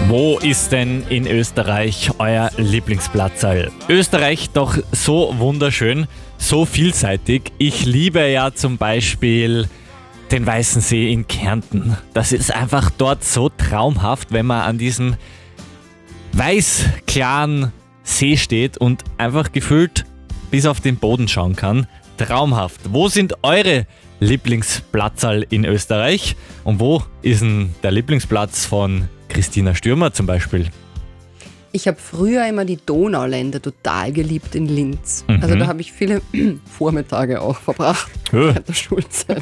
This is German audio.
Wo ist denn in Österreich euer Lieblingsplatzl? Österreich doch so wunderschön, so vielseitig. Ich liebe ja zum Beispiel den Weißen See in Kärnten. Das ist einfach dort so traumhaft, wenn man an diesem weiß-klaren See steht und einfach gefühlt bis auf den Boden schauen kann. Traumhaft. Wo sind eure Lieblingsplatzl in Österreich? Und wo ist denn der Lieblingsplatz von Christina Stürmer zum Beispiel? Ich habe früher immer die Donauländer total geliebt in Linz. Also da habe ich viele Vormittage auch verbracht Ja. während der Schulzeit.